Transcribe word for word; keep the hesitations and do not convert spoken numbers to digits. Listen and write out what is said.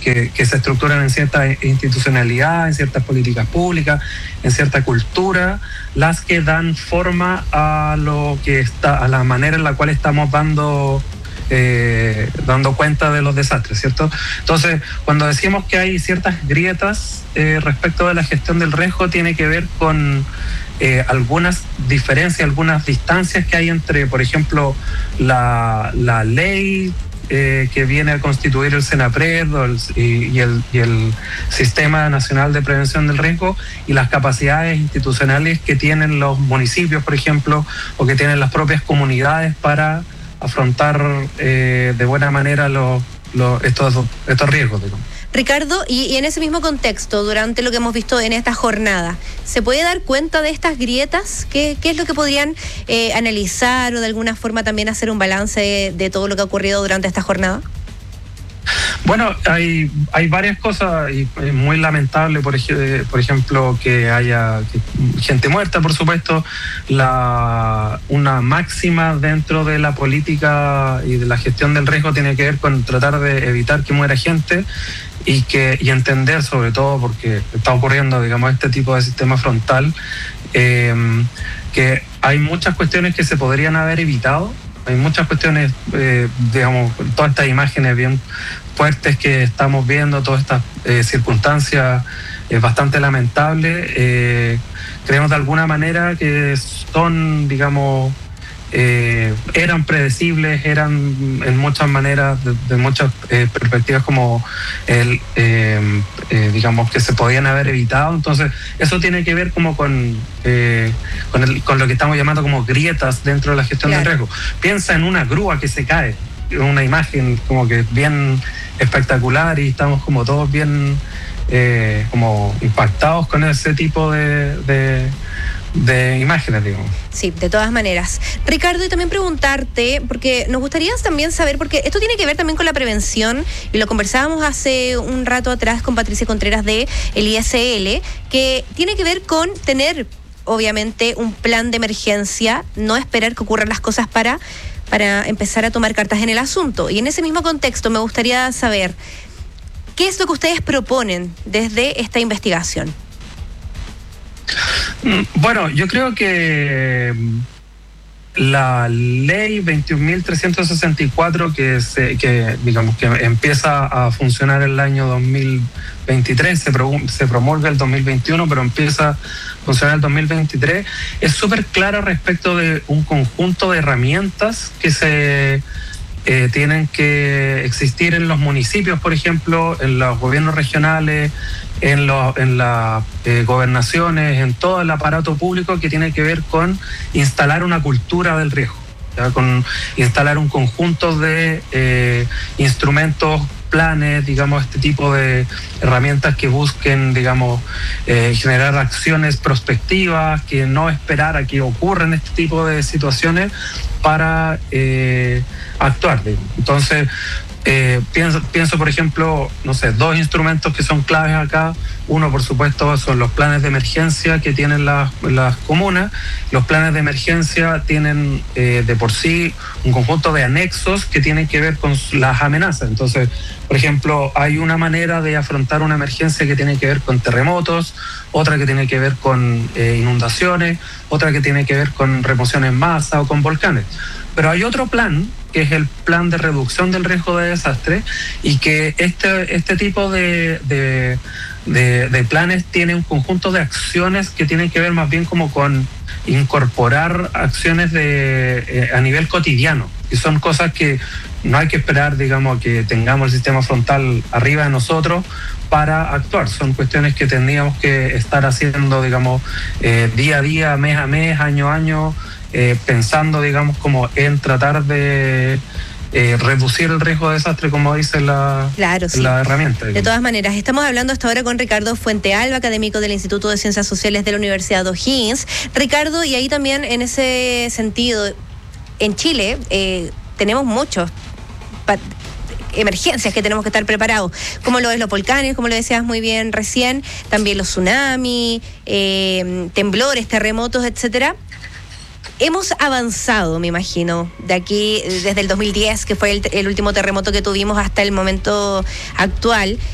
que, que se estructuran en cierta institucionalidad, en ciertas políticas públicas, en cierta cultura, las que dan forma a lo que está, a la manera en la cual estamos dando eh, dando cuenta de los desastres, ¿cierto? Entonces, cuando decimos que hay ciertas grietas eh, respecto de la gestión del riesgo, tiene que ver con eh, algunas diferencias, algunas distancias que hay entre, por ejemplo, la, la ley Eh, que viene a constituir el SENAPRED el, y, y, el, y el Sistema Nacional de Prevención del Riesgo, y las capacidades institucionales que tienen los municipios, por ejemplo, o que tienen las propias comunidades para afrontar eh, de buena manera los, los, estos, estos riesgos, digamos. Ricardo, y, y en ese mismo contexto, durante lo que hemos visto en esta jornada, ¿se puede dar cuenta de estas grietas? ¿Qué, qué es lo que podrían eh, analizar o de alguna forma también hacer un balance de, de todo lo que ha ocurrido durante esta jornada? Bueno, hay, hay varias cosas, y es muy lamentable, por, ej- por ejemplo, que haya que, gente muerta, por supuesto. La, una máxima dentro de la política y de la gestión del riesgo tiene que ver con tratar de evitar que muera gente y, que, y entender, sobre todo porque está ocurriendo, digamos, este tipo de sistema frontal, eh, que hay muchas cuestiones que se podrían haber evitado. Hay muchas cuestiones, eh, digamos, todas estas imágenes bien fuertes que estamos viendo, todas estas eh, circunstancias eh, bastante lamentables, eh, creemos de alguna manera que son, digamos, eh, eran predecibles, eran en muchas maneras, de, de muchas eh, perspectivas, como el, eh, eh, digamos, que se podían haber evitado. Entonces, eso tiene que ver como con, eh, con, el, con lo que estamos llamando como grietas dentro de la gestión Claro. del riesgo. Piensa en una grúa que se cae, una imagen como que bien espectacular, y estamos como todos bien eh, como impactados con ese tipo de, de, de imágenes, digamos. Sí, de todas maneras. Ricardo, y también preguntarte, porque nos gustaría también saber, porque esto tiene que ver también con la prevención, y lo conversábamos hace un rato atrás con Patricia Contreras de el I S L, que tiene que ver con tener, obviamente, un plan de emergencia, no esperar que ocurran las cosas para, para empezar a tomar cartas en el asunto. Y en ese mismo contexto me gustaría saber, ¿qué es lo que ustedes proponen desde esta investigación? Bueno, yo creo que la ley veintiún mil trescientos sesenta y cuatro, que, se, que digamos que empieza a funcionar el año dos mil veintitrés, se, pro, se promulga el dos mil veintiuno, pero empieza a funcionar el dos mil veintitrés, es súper clara respecto de un conjunto de herramientas que se eh, tienen que existir en los municipios, por ejemplo, en los gobiernos regionales, en, lo, en las eh, gobernaciones, en todo el aparato público, que tiene que ver con instalar una cultura del riesgo, ¿ya? Con instalar un conjunto de eh, instrumentos, planes, digamos, este tipo de herramientas que busquen, digamos, eh, generar acciones prospectivas, que no esperar a que ocurran este tipo de situaciones para eh, actuar. Entonces, Eh, pienso, pienso, por ejemplo, no sé, dos instrumentos que son claves acá. Uno, por supuesto, son los planes de emergencia que tienen las, las comunas. Los planes de emergencia tienen eh, de por sí un conjunto de anexos que tienen que ver con las amenazas. Entonces, por ejemplo, hay una manera de afrontar una emergencia que tiene que ver con terremotos, otra que tiene que ver con eh, inundaciones, otra que tiene que ver con remoción en masa o con volcanes. Pero hay otro plan, que es el plan de reducción del riesgo de desastre, y que este, este tipo de, de, de, de planes tiene un conjunto de acciones que tienen que ver más bien como con incorporar acciones de, eh, a nivel cotidiano, y son cosas que no hay que esperar, digamos, que tengamos el sistema frontal arriba de nosotros para actuar. Son cuestiones que tendríamos que estar haciendo, digamos, eh, día a día, mes a mes, año a año, Eh, pensando, digamos, como en tratar de eh, reducir el riesgo de desastre, como dice la, claro, sí. la herramienta. De todas maneras, estamos hablando hasta ahora con Ricardo Fuentealba, académico del Instituto de Ciencias Sociales de la Universidad O'Higgins. Ricardo, y ahí también en ese sentido, en Chile eh, tenemos muchos pa- emergencias que tenemos que estar preparados, como lo es los volcanes, como lo decías muy bien recién, también los tsunamis, eh, temblores, terremotos, etcétera. Hemos avanzado, me imagino, de aquí desde el dos mil diez, que fue el, el último terremoto que tuvimos, hasta el momento actual.